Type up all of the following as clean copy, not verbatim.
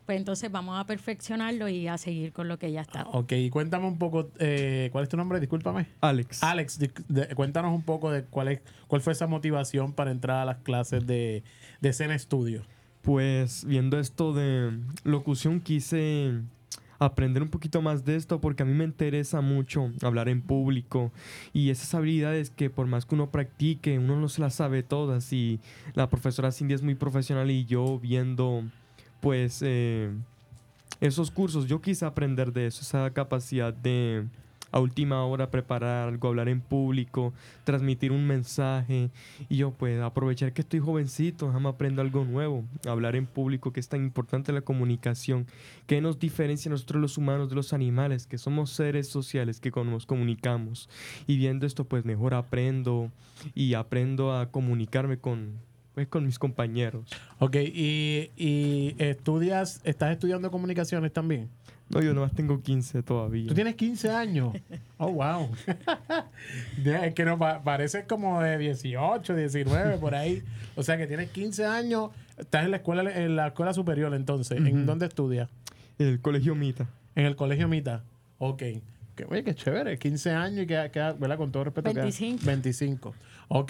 pues entonces vamos a perfeccionarlo y a seguir con lo que ya está. Ok, y cuéntame un poco, ¿cuál es tu nombre? Discúlpame. Alex. Alex, cuéntanos un poco de cuál fue esa motivación para entrar a las clases de Zen Studio. Pues viendo esto de locución quise aprender un poquito más de esto porque a mí me interesa mucho hablar en público y esas habilidades que por más que uno practique, uno no se las sabe todas y la profesora Cindy es muy profesional y yo viendo pues esos cursos, yo quise aprender de eso, esa capacidad de a última hora preparar algo, hablar en público, transmitir un mensaje y yo pues aprovechar que estoy jovencito, déjame aprendo algo nuevo, hablar en público, que es tan importante la comunicación, que nos diferencia a nosotros los humanos de los animales, que somos seres sociales que nos comunicamos y viendo esto pues mejor aprendo y aprendo a comunicarme con mis compañeros. Ok, y estás estudiando comunicaciones también. No, yo nomás tengo 15 todavía. ¿Tú tienes 15 años? Oh, wow. Es que no, pareces como de 18, 19, por ahí. O sea, que tienes 15 años. Estás en la escuela superior, entonces. Uh-huh. ¿En dónde estudias? En el Colegio Mita. En el Colegio Mita. Ok. Oye, qué chévere. 15 años y queda, ¿verdad? Con todo respeto. 25. 25. Ok.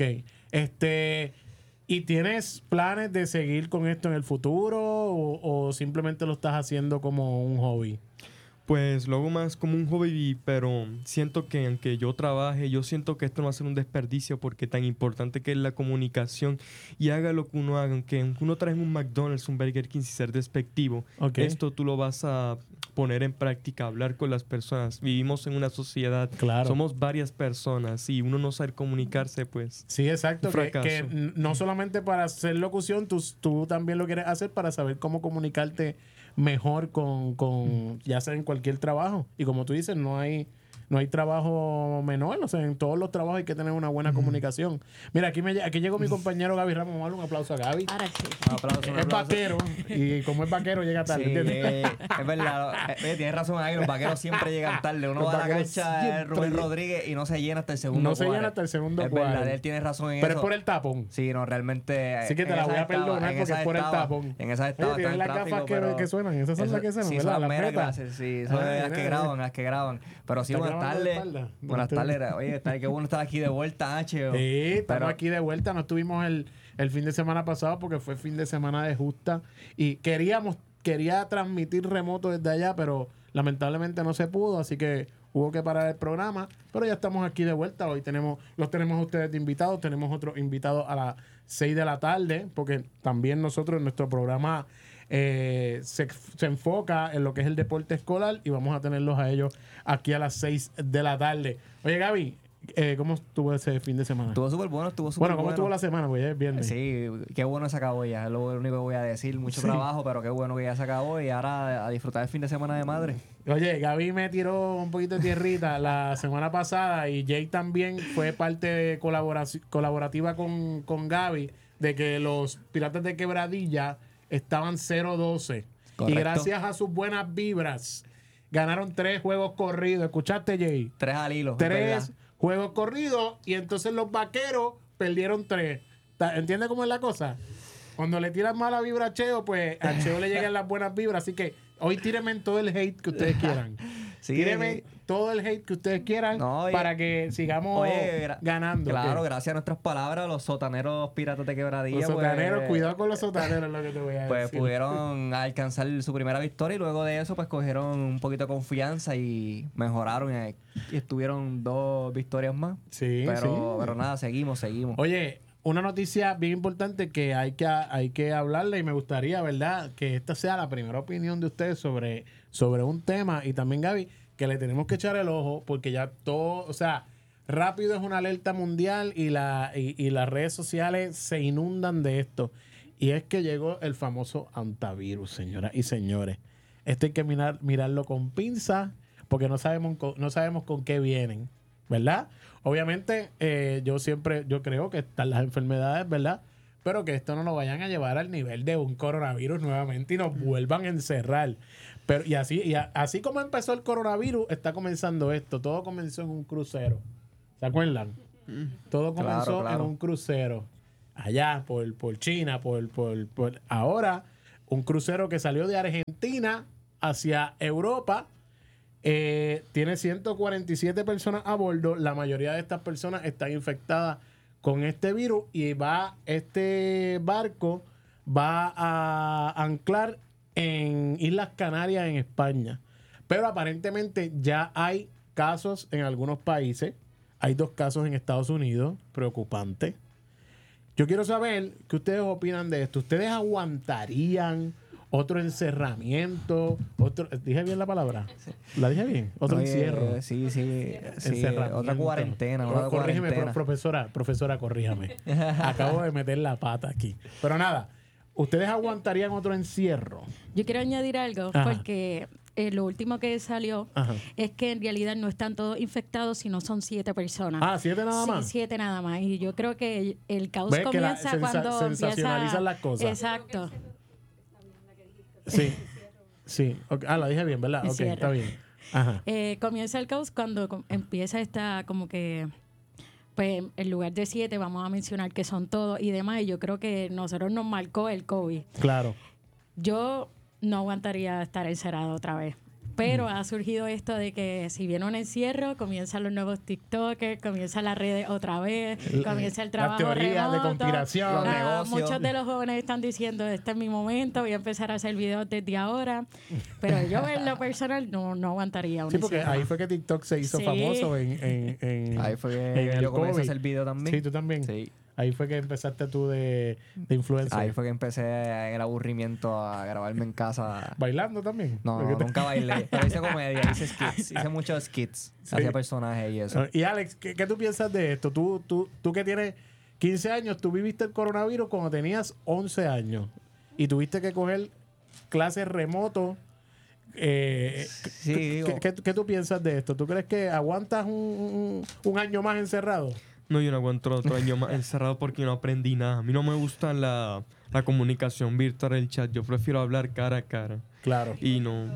¿Y tienes planes de seguir con esto en el futuro o simplemente lo estás haciendo como un hobby? Pues lo hago más como un hobby, pero siento que aunque yo trabaje, yo siento que esto no va a ser un desperdicio porque tan importante que es la comunicación y haga lo que uno haga, aunque uno trae un McDonald's, un Burger King sin ser despectivo, esto tú lo vas a poner en práctica, hablar con las personas. Vivimos en una sociedad, claro. Somos varias personas y uno no sabe comunicarse, pues. Sí, exacto. Que no solamente para hacer locución, tú también lo quieres hacer para saber cómo comunicarte mejor con ya sea en cualquier trabajo. Y como tú dices, no hay trabajo menor. O sea, en todos los trabajos hay que tener una buena comunicación. Mira, aquí llegó mi compañero Gaby Ramos. Vamos a darle un aplauso a Gaby. Ahora sí. Un aplauso. Es vaquero. Y como es vaquero, llega tarde. Sí, es verdad. Tienes razón ahí. Los vaqueros siempre llegan tarde. Uno va a la cancha de Rubén Rodríguez y no se llena hasta el segundo No se llena hasta el segundo Es cuadro. verdad, él tiene razón en Pero eso. es por el tapón. Sí, no, realmente. Así que te la voy a perdonar porque es por el tapón. En esa estaba. Tienes las gafas que suenan. Esas son las que suenan, sí, ¿verdad? son Las meras metas. clases, sí. Son las que graban. Pero sí, buenas tardes. Buenas tardes. Oye, qué bueno estar aquí de vuelta, H. Sí, estamos aquí de vuelta. No estuvimos el fin de semana pasado porque fue fin de semana de justa. Y quería transmitir remoto desde allá, pero lamentablemente no se pudo, así que hubo que parar el programa. Pero ya estamos aquí de vuelta. Hoy los tenemos a ustedes de invitados. Tenemos otros invitados a las 6 de la tarde, porque también nosotros en nuestro programa se enfoca en lo que es el deporte escolar y vamos a tenerlos a ellos aquí a las 6 de la tarde. Oye, Gaby, ¿cómo estuvo ese fin de semana? Estuvo súper bueno, ¿Cómo estuvo la semana? Pues ya es viernes. Sí, qué bueno se acabó ya, es lo único que voy a decir. Mucho trabajo, pero qué bueno que ya se acabó y ahora a disfrutar el fin de semana de madre. Oye, Gaby me tiró un poquito de tierrita la semana pasada y Jake también fue parte colaborativa con Gaby de que los Piratas de Quebradilla estaban 0-12. Correcto. Y gracias a sus buenas vibras ganaron 3 juegos corridos. ¿Escuchaste, Jay? 3 al hilo. 3 juegos corridos y entonces los vaqueros perdieron 3. ¿Entiendes cómo es la cosa? Cuando le tiran mala vibra a Cheo, pues a Cheo le llegan las buenas vibras. Así que hoy tírenme todo el hate que ustedes quieran. Sí, tírenme todo el hate que ustedes quieran para que sigamos ganando. Claro, gracias a nuestras palabras, los sotaneros Piratas de Quebradilla. Los sotaneros, cuidado con los sotaneros, es lo que te voy a decir. Pues pudieron alcanzar su primera victoria y luego de eso pues cogieron un poquito de confianza y mejoraron y estuvieron 2 victorias más. Sí, pero nada, seguimos. Oye, una noticia bien importante que hay que hablarle y me gustaría, ¿verdad?, que esta sea la primera opinión de ustedes sobre un tema. Y también, Gaby, que le tenemos que echar el ojo porque ya todo, o sea, rápido es una alerta mundial y las redes sociales se inundan de esto. Y es que llegó el famoso antivirus, señoras y señores. Esto hay que mirarlo con pinza porque no sabemos con qué vienen, ¿verdad? Obviamente, yo creo que están las enfermedades, ¿verdad? Pero que esto no lo vayan a llevar al nivel de un coronavirus nuevamente y nos vuelvan a encerrar. Pero así como empezó el coronavirus, está comenzando esto. Todo comenzó en un crucero. ¿Se acuerdan? Todo comenzó en un crucero. Allá, por China, ahora un crucero que salió de Argentina hacia Europa. Tiene 147 personas a bordo. La mayoría de estas personas están infectadas con este virus y este barco va a anclar en Islas Canarias, en España. Pero aparentemente ya hay casos en algunos países. Hay 2 casos en Estados Unidos, preocupante. Yo quiero saber qué ustedes opinan de esto. ¿Ustedes aguantarían otro encerramiento? ¿Dije bien la palabra? ¿La dije bien? ¿Otro encierro? Sí. Encerramiento. Otra cuarentena. Corrígeme, profesora, corríjame. Acabo de meter la pata aquí. Pero nada, ¿ustedes aguantarían otro encierro? Yo quiero añadir algo, Ajá. porque lo último que salió Ajá. es que en realidad no están todos infectados, sino son 7 personas. Ah, 7 nada más. Sí, 7 nada más. Y yo creo que el caos ¿Ves que comienza cuando sensacionalizan las cosas? Exacto. Sí. Okay. La dije bien, ¿verdad? Ok, Encierro. está bien. Ajá. Comienza el caos cuando empieza esta como que pues en lugar de 7 vamos a mencionar que son todos y demás. Y yo creo que nosotros nos marcó el COVID. Claro. Yo no aguantaría estar encerrado otra vez. Pero ha surgido esto de que si viene un encierro, comienzan los nuevos TikTokers, comienzan las redes otra vez, comienza el trabajo Las teorías de remoto. conspiración. Los negocios. Muchos de los jóvenes están diciendo, este es mi momento, voy a empezar a hacer videos desde ahora. Pero yo en lo personal no aguantaría un Sí, porque encierro. ahí fue que TikTok se hizo Sí. famoso en Ahí fue en que el yo comencé a COVID. hacer video también. Sí, tú también. Sí. Ahí fue que empezaste tú de influencer. Ahí fue que empecé en el aburrimiento a grabarme en casa. ¿Bailando también? No, Porque nunca bailé. Pero hice comedia, hice skits. Hice muchos skits. Sí. Hacía personajes y eso. Y Alex, ¿qué tú piensas de esto? Tú que tienes 15 años, tú viviste el coronavirus cuando tenías 11 años y tuviste que coger clases remoto. Sí, digo. ¿Qué tú piensas de esto? ¿Tú crees que aguantas un año más encerrado? No, yo no aguanto otro año más encerrado porque no aprendí nada. A mí no me gusta la comunicación virtual, el chat. Yo prefiero hablar cara a cara. Claro. Y no.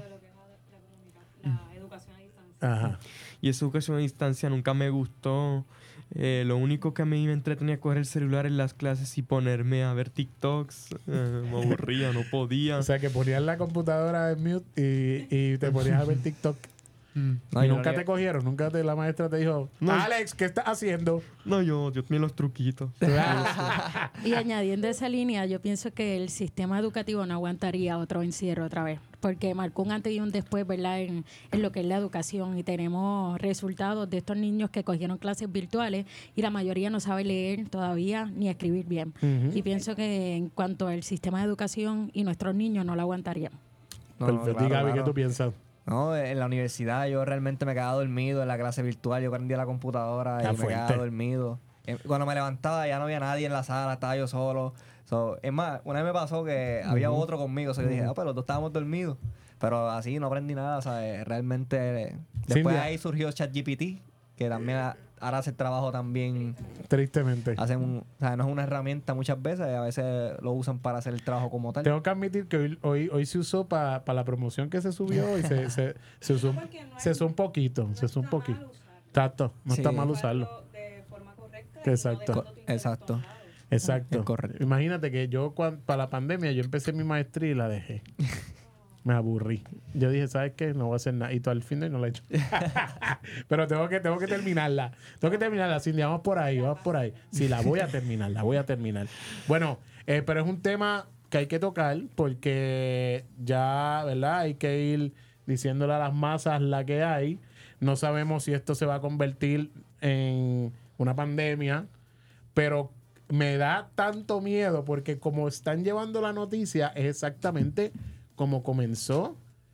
Ajá. Y esa educación a distancia nunca me gustó. Lo único que a mí me entretenía es coger el celular en las clases y ponerme a ver TikToks. Me aburría, no podía. O sea, que ponías la computadora en mute y te ponías a ver TikTok. No, y yo nunca no- te cogieron, la maestra te dijo, No. Alex, ¿qué estás haciendo? No, yo tenía los truquitos. Y añadiendo esa línea, yo pienso que el sistema educativo no aguantaría otro encierro otra vez, porque marcó un antes y un después, ¿verdad?, en lo que es la educación. Y tenemos resultados de estos niños que cogieron clases virtuales y la mayoría no sabe leer todavía ni escribir bien. Y pienso que en cuanto al sistema de educación y nuestros niños no lo aguantarían. No, Perfecto. claro, Y Gaby, ¿qué claro. tú piensas? No, en la universidad yo realmente me quedaba dormido en la clase virtual. Yo prendía la computadora y Está me quedaba fuerte. dormido. Cuando me levantaba ya no había nadie en la sala, estaba yo solo. Es más, una vez me pasó que había otro conmigo. Yo dije, pero los dos estábamos dormidos. Pero así no aprendí nada. Realmente, después Cintia. ahí surgió ChatGPT, que también ahora hace el trabajo también. Tristemente. No es una herramienta muchas veces, a veces lo usan para hacer el trabajo como tal. Tengo que admitir que hoy se usó para la promoción que se subió y se usó, se usó un poquito. Se usó un poquito. Exacto. No Sí. está mal usarlo. de forma correcta. Exacto. Exacto. Exacto. Es correcto. Imagínate que yo para la pandemia yo empecé mi maestría y la dejé. Me aburrí. Yo dije, ¿sabes qué? No voy a hacer nada. Y todo al fin no lo he hecho. Pero tengo que terminarla. Tengo que terminarla, Cindy. Vamos por ahí. Sí, la voy a terminar. Bueno, pero es un tema que hay que tocar porque ya, ¿verdad? Hay que ir diciéndole a las masas la que hay. No sabemos si esto se va a convertir en una pandemia, pero me da tanto miedo porque como están llevando la noticia es exactamente como comenzó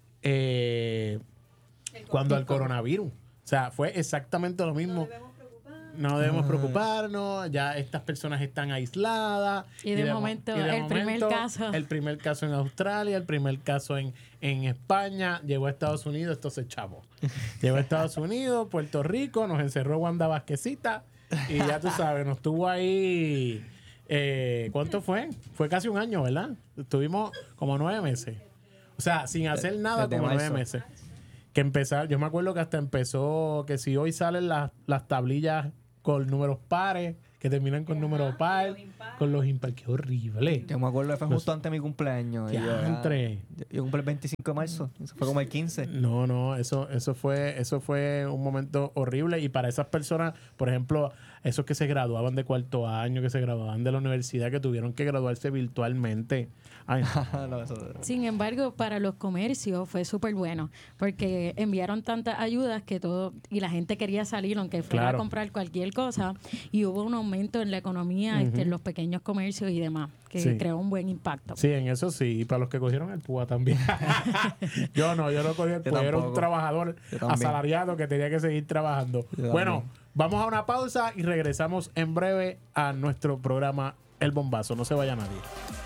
cuando el coronavirus. O sea, fue exactamente lo mismo. No debemos preocuparnos, ya estas personas están aisladas. Y de momento, el primer caso. El primer caso en Australia, el primer caso en España, llegó a Estados Unidos, esto se chavó. Llegó a Estados Unidos, Puerto Rico, nos encerró Wanda Vázquezita y ya tú sabes, nos tuvo ahí. ¿Cuánto fue? Fue casi un año, ¿verdad? Estuvimos como 9 meses. O sea, sin hacer nada, desde como 9 marzo. meses. Que empezar, yo me acuerdo que hasta empezó que si hoy salen las tablillas con números pares, que terminan con número par, con los impar. Qué horrible. Yo me acuerdo que fue justo antes de mi cumpleaños. Y yo cumplí el 25 de marzo. Eso fue como el 15. No, eso fue un momento horrible. Y para esas personas, por ejemplo, esos que se graduaban de cuarto año, que se graduaban de la universidad, que tuvieron que graduarse virtualmente. Ay, No, eso- Sin embargo, para los comercios fue súper bueno, porque enviaron tantas ayudas que todo, y la gente quería salir, aunque fuera Claro. a comprar cualquier cosa, y hubo un aumento en la economía, en los pequeños comercios y demás, que Sí. creó un buen impacto. sí, en eso sí. Y para los que cogieron el PUA también. yo no cogí el Yo PUA. Yo era un tampoco. trabajador Yo también. asalariado que tenía que seguir trabajando. Yo Bueno, también. vamos a una pausa y regresamos en breve a nuestro programa El Bombazo. No se vaya nadie.